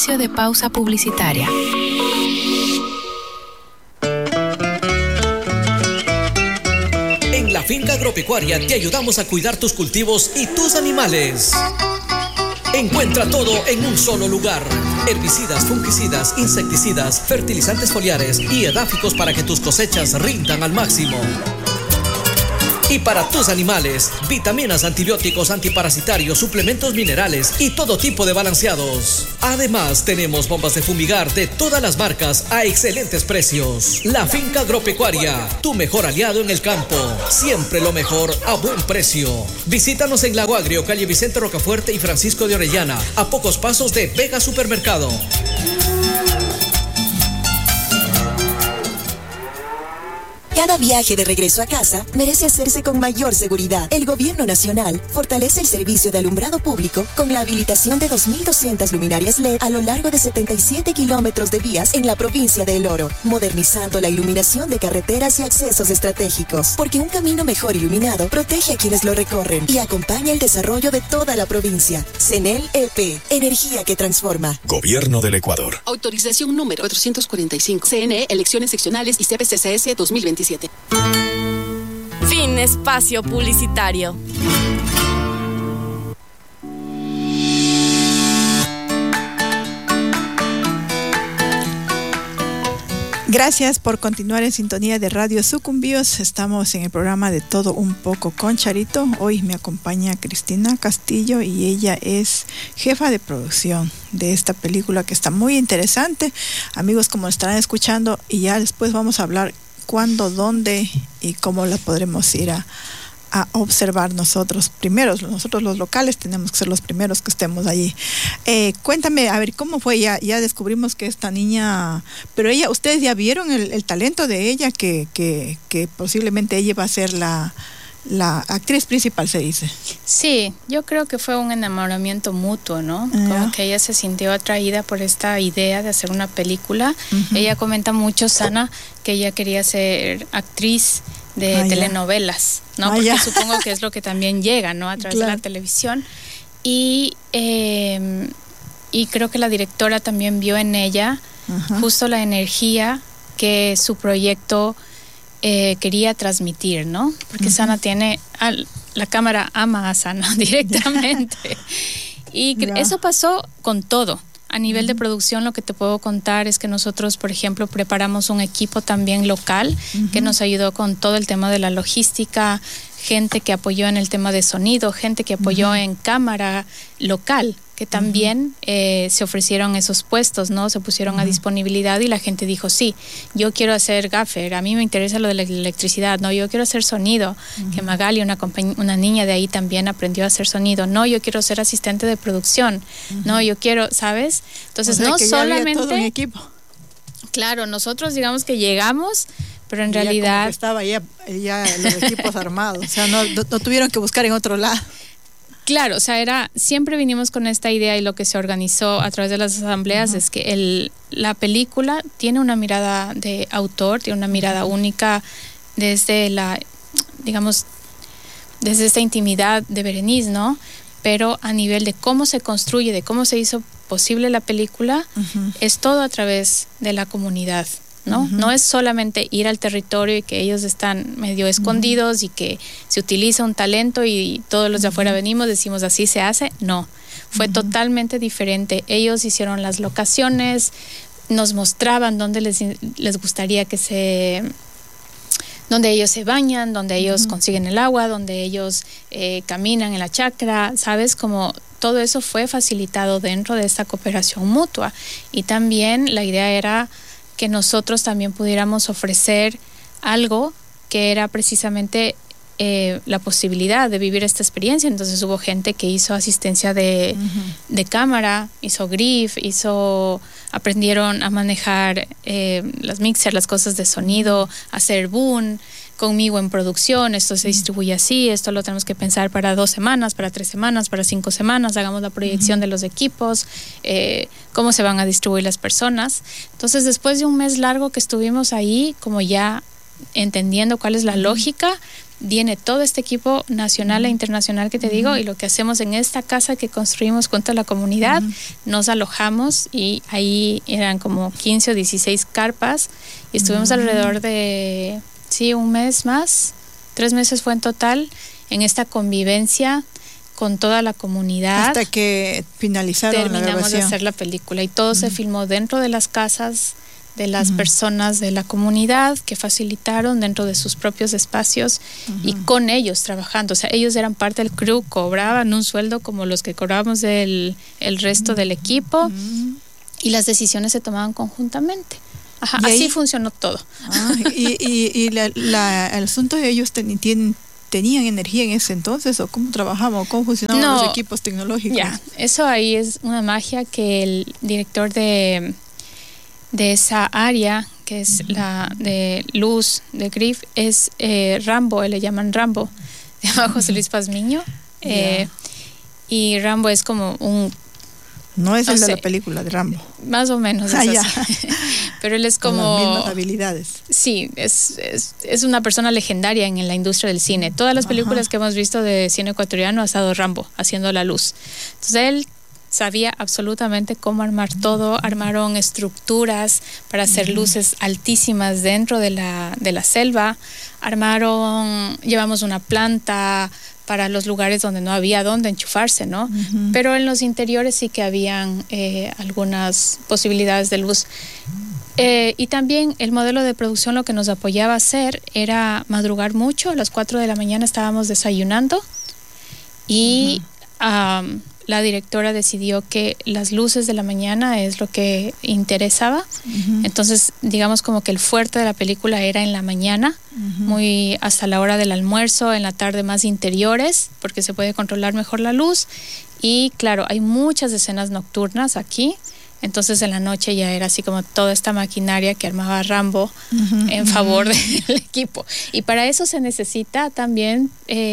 Servicio de pausa publicitaria. En la Finca Agropecuaria te ayudamos a cuidar tus cultivos y tus animales. Encuentra todo en un solo lugar. Herbicidas, fungicidas, insecticidas, fertilizantes foliares y edáficos para que tus cosechas rindan al máximo. Y para tus animales, vitaminas, antibióticos, antiparasitarios, suplementos minerales y todo tipo de balanceados. Además, tenemos bombas de fumigar de todas las marcas a excelentes precios. La Finca Agropecuaria, tu mejor aliado en el campo. Siempre lo mejor a buen precio. Visítanos en Lago Agrio, calle Vicente Rocafuerte y Francisco de Orellana, a pocos pasos de Vega Supermercado. Cada viaje de regreso a casa merece hacerse con mayor seguridad. El Gobierno Nacional fortalece el servicio de alumbrado público con la habilitación de 2.200 luminarias LED a lo largo de 77 kilómetros de vías en la provincia de El Oro, modernizando la iluminación de carreteras y accesos estratégicos. Porque un camino mejor iluminado protege a quienes lo recorren y acompaña el desarrollo de toda la provincia. CENEL EP, energía que transforma. Gobierno del Ecuador. Autorización número 445. CNE, elecciones seccionales y CPCCS 2027. Fin espacio publicitario. Gracias por continuar en sintonía de Radio Sucumbíos. Estamos en el programa de Todo un poco con Charito. Hoy me acompaña Cristina Castillo y ella es jefa de producción de esta película que está muy interesante. Amigos, como estarán escuchando, y ya después vamos a hablar cuándo, dónde y cómo la podremos ir a observar nosotros primeros. Nosotros los locales tenemos que ser los primeros que estemos allí. Cuéntame, a ver, ¿cómo fue? Ya descubrimos que esta niña, pero ustedes ya vieron el talento de ella, que posiblemente ella va a ser la actriz principal, se dice. Sí, yo creo que fue un enamoramiento mutuo, ¿no? Como que ella se sintió atraída por esta idea de hacer una película. Ella comenta mucho, Sana, que ella quería ser actriz de telenovelas, ¿no? Porque supongo que es lo que también llega, ¿no? A través de la televisión. Y creo que la directora también vio en ella justo la energía que su proyecto quería transmitir, ¿no? Porque Sana tiene, la cámara ama a Sana directamente. Y eso pasó con todo. A nivel de producción, lo que te puedo contar es que nosotros, por ejemplo, preparamos un equipo también local que nos ayudó con todo el tema de la logística, gente que apoyó en el tema de sonido, gente que apoyó en cámara local, que también se ofrecieron esos puestos, ¿no? Se pusieron a disponibilidad y la gente dijo, sí, yo quiero hacer gaffer, a mí me interesa lo de la electricidad, no, yo quiero hacer sonido, que Magali, una niña de ahí también aprendió a hacer sonido, no, yo quiero ser asistente de producción, no, yo quiero, ¿sabes? Entonces, no solamente... todo un equipo. Claro, nosotros digamos que llegamos, pero en realidad... estaba ya los equipos armados, o sea, no tuvieron que buscar en otro lado. Claro, o sea, siempre vinimos con esta idea, y lo que se organizó a través de las asambleas es que la película tiene una mirada de autor, tiene una mirada única desde desde esta intimidad de Berenice, ¿no? Pero a nivel de cómo se construye, de cómo se hizo posible la película, es todo a través de la comunidad, ¿no? No es solamente ir al territorio y que ellos están medio escondidos y que se utiliza un talento y todos los de afuera venimos, decimos así se hace. No, fue totalmente diferente. Ellos hicieron las locaciones, nos mostraban dónde les gustaría donde ellos se bañan, donde ellos consiguen el agua, donde ellos caminan en la chacra, ¿sabes? Como todo eso fue facilitado dentro de esta cooperación mutua. Y también la idea era que nosotros también pudiéramos ofrecer algo que era precisamente la posibilidad de vivir esta experiencia. Entonces hubo gente que hizo asistencia de cámara, hizo grip, aprendieron a manejar las mixers, las cosas de sonido, hacer boom conmigo en producción, esto se distribuye así, esto lo tenemos que pensar para 2 semanas, para 3 semanas, para 5 semanas, hagamos la proyección de los equipos, cómo se van a distribuir las personas. Entonces, después de un mes largo que estuvimos ahí, como ya entendiendo cuál es la lógica, viene todo este equipo nacional e internacional que te digo, y lo que hacemos en esta casa que construimos junto a la comunidad, nos alojamos, y ahí eran como 15 o 16 carpas, y estuvimos alrededor de, un mes más, 3 meses fue en total, en esta convivencia con toda la comunidad. Hasta que terminamos la grabación. De hacer la película, y todo se filmó dentro de las casas de las personas de la comunidad que facilitaron dentro de sus propios espacios y con ellos trabajando. O sea, ellos eran parte del crew, cobraban un sueldo como los que cobrábamos el resto del equipo, y las decisiones se tomaban conjuntamente. Ajá, así funcionó todo. Y el asunto de ellos ¿tenían energía en ese entonces, o cómo trabajaban, o cómo funcionaban los equipos tecnológicos? Eso ahí es una magia que el director de esa área, que es la de luz de Grif, es Rambo, le llaman Rambo, se llama José Luis Pazmiño, y Rambo es como un... No es el de la película de Rambo. Más o menos, es así. Pero él es como... Con las mismas habilidades. Sí, es una persona legendaria en la industria del cine. Todas las películas que hemos visto de cine ecuatoriano ha estado Rambo haciendo la luz. Entonces él sabía absolutamente cómo armar todo. Armaron estructuras para hacer luces altísimas dentro de la selva. Llevamos una planta para los lugares donde no había dónde enchufarse, ¿no? Pero en los interiores sí que habían algunas posibilidades de luz. Y también el modelo de producción lo que nos apoyaba a hacer era madrugar mucho. A las 4 de la mañana estábamos desayunando, y la directora decidió que las luces de la mañana es lo que interesaba. Entonces, digamos como que el fuerte de la película era en la mañana, muy hasta la hora del almuerzo, en la tarde más interiores, porque se puede controlar mejor la luz. Y claro, hay muchas escenas nocturnas aquí. Entonces en la noche ya era así como toda esta maquinaria que armaba Rambo en favor del equipo. Y para eso se necesita también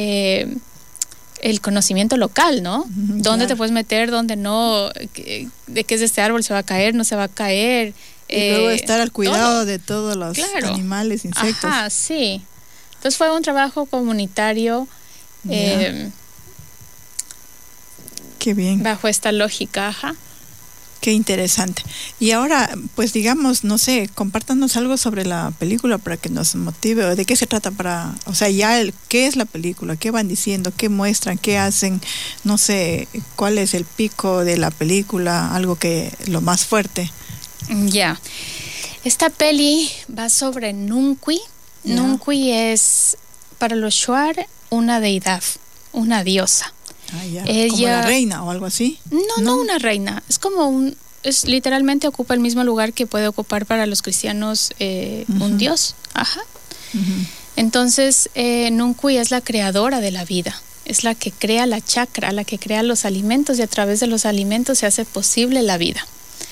el conocimiento local, ¿no? ¿Dónde te puedes meter, dónde no? ¿De qué es este árbol? ¿Se va a caer? ¿No se va a caer? Y luego estar al cuidado de todos los animales, insectos. Ajá, sí. Entonces fue un trabajo comunitario qué bien. Bajo esta lógica, Qué interesante. Y ahora, pues digamos, no sé, compártanos algo sobre la película para que nos motive, o de qué se trata ¿qué es la película? ¿Qué van diciendo? ¿Qué muestran? ¿Qué hacen? No sé, ¿cuál es el pico de la película? Lo más fuerte. Esta peli va sobre Nunqui. Nunqui es, para los Shuar, una deidad, una diosa. Ella, ¿como la reina o algo así? No una reina. Es como literalmente ocupa el mismo lugar que puede ocupar para los cristianos un dios. Entonces, Nunqui es la creadora de la vida. Es la que crea la chakra, la que crea los alimentos, y a través de los alimentos se hace posible la vida.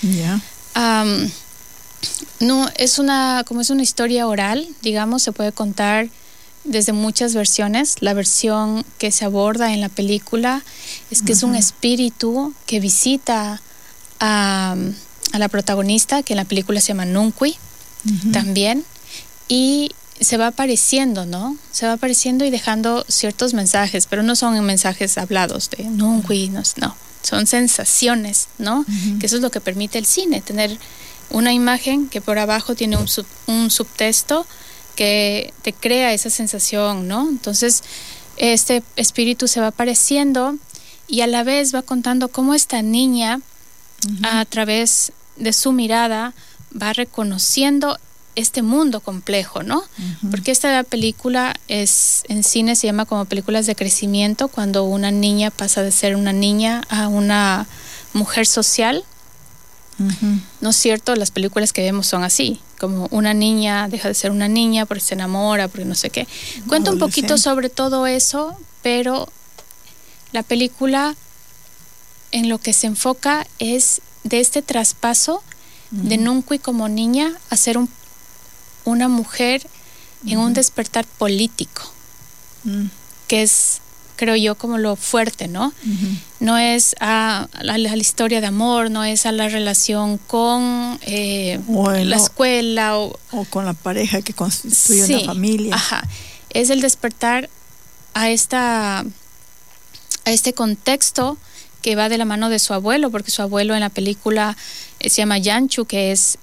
No, es una historia oral, digamos, se puede contar desde muchas versiones. La versión que se aborda en la película es que es un espíritu que visita a la protagonista, que en la película se llama Nunqui también, y se va apareciendo, ¿no? Se va apareciendo y dejando ciertos mensajes, pero no son mensajes hablados de Nunqui, no, son sensaciones, ¿no? Que eso es lo que permite el cine, tener una imagen que por abajo tiene un subtexto que te crea esa sensación, ¿no? Entonces, este espíritu se va apareciendo y a la vez va contando cómo esta niña, a través de su mirada, va reconociendo este mundo complejo, ¿no? Porque esta película en cine se llama como películas de crecimiento, cuando una niña pasa de ser una niña a una mujer social. ¿No es cierto? Las películas que vemos son así, como una niña deja de ser una niña porque se enamora, porque no sé qué. Cuenta un poquito sobre todo eso, pero la película en lo que se enfoca es de este traspaso de Nunqui como niña a ser una mujer en un despertar político, que es, creo yo, como lo fuerte, ¿no? No es a la historia de amor, no es a la relación con la escuela o con la pareja que constituye una familia. es el despertar a este contexto que va de la mano de su abuelo, porque su abuelo en la película se llama Yanchu, que es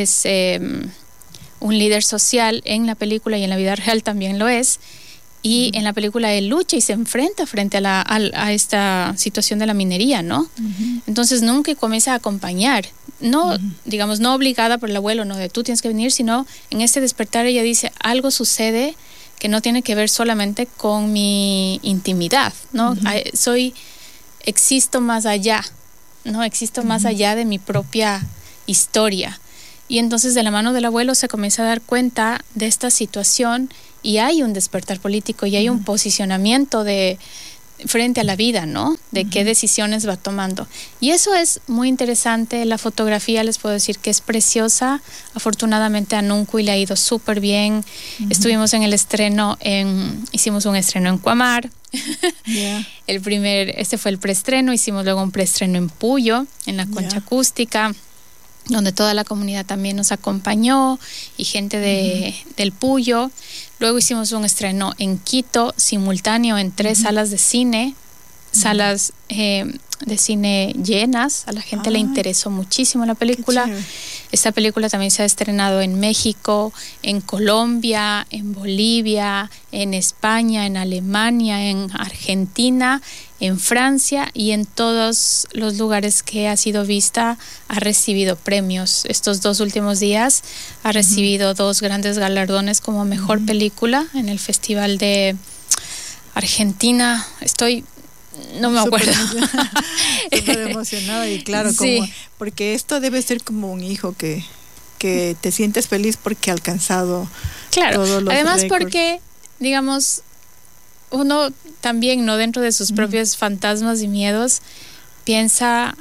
un líder social en la película y en la vida real también lo es. Y en la película él lucha y se enfrenta frente a esta situación de la minería, ¿no? Entonces nunca comienza a acompañar, no, digamos, no obligada por el abuelo, no de tú tienes que venir, sino en este despertar ella dice, algo sucede que no tiene que ver solamente con mi intimidad, ¿no? Existo más allá, ¿no? Existo más allá de mi propia historia. Y entonces de la mano del abuelo se comienza a dar cuenta de esta situación y hay un despertar político y hay un posicionamiento frente a la vida, ¿no? De qué decisiones va tomando. Y eso es muy interesante. La fotografía les puedo decir que es preciosa. Afortunadamente a Nuncuy le ha ido súper bien. Estuvimos en el estreno, hicimos un estreno en Cuamar. Yeah. Este fue el preestreno. Hicimos luego un preestreno en Puyo, en la Concha Acústica, donde toda la comunidad también nos acompañó y gente del Puyo. Luego hicimos un estreno en Quito, simultáneo en 3 salas de cine, salas de cine llenas. A la gente le interesó muchísimo la película. Esta película también se ha estrenado en México, en Colombia, en Bolivia, en España, en Alemania, en Argentina, en Francia y en todos los lugares que ha sido vista ha recibido premios. Estos 2 últimos días ha recibido 2 grandes galardones como mejor película en el Festival de Argentina. No me acuerdo. Súper emocionada y claro, porque esto debe ser como un hijo que te sientes feliz porque ha alcanzado todos los además récords. Porque, digamos, uno también, no dentro de sus propios fantasmas y miedos, piensa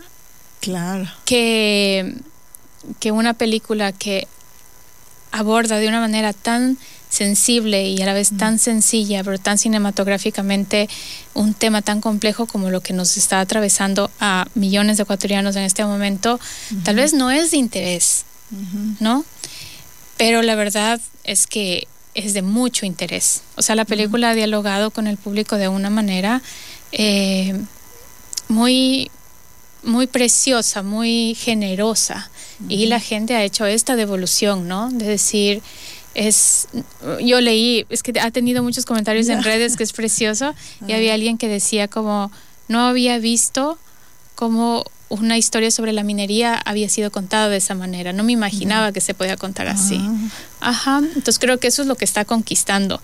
que una película que aborda de una manera tan sensible y a la vez tan sencilla, pero tan cinematográficamente un tema tan complejo como lo que nos está atravesando a millones de ecuatorianos en este momento, tal vez no es de interés, ¿no? Pero la verdad es que es de mucho interés. O sea, la película ha dialogado con el público de una manera muy, muy preciosa, muy generosa. Y la gente ha hecho esta devolución, ¿no? De decir, yo leí, es que ha tenido muchos comentarios en redes que es precioso, y había alguien que decía como, no había visto cómo una historia sobre la minería había sido contada de esa manera, no me imaginaba que se podía contar así. Entonces creo que eso es lo que está conquistando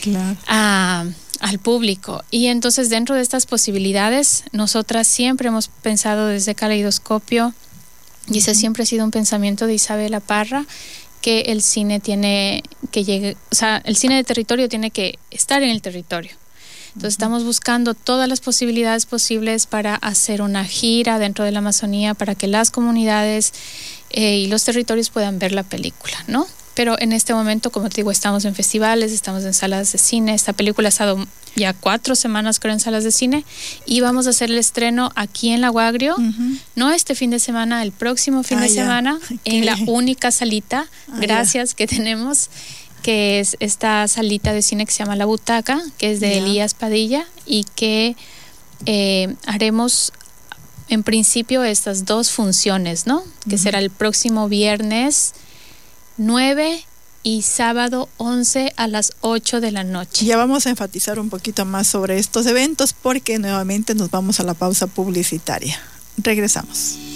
al público. Y entonces dentro de estas posibilidades, nosotras siempre hemos pensado desde Caleidoscopio, y ese siempre ha sido un pensamiento de Isabela Parra, que el cine tiene que llegar, o sea, el cine de territorio tiene que estar en el territorio. Entonces estamos buscando todas las posibilidades posibles para hacer una gira dentro de la Amazonía para que las comunidades y los territorios puedan ver la película, ¿no? Pero en este momento, como te digo, estamos en festivales, estamos en salas de cine. Esta película ha estado ya 4 semanas, creo, en salas de cine, y vamos a hacer el estreno aquí en La Guagrio, no este fin de semana, el próximo fin de semana, en la única salita, que tenemos, que es esta salita de cine que se llama La Butaca, que es de Elías Padilla, y que haremos en principio estas 2 funciones, ¿no? Que será el próximo viernes 9 y sábado 11 a las 8 de la noche. Ya vamos a enfatizar un poquito más sobre estos eventos porque nuevamente nos vamos a la pausa publicitaria. Regresamos.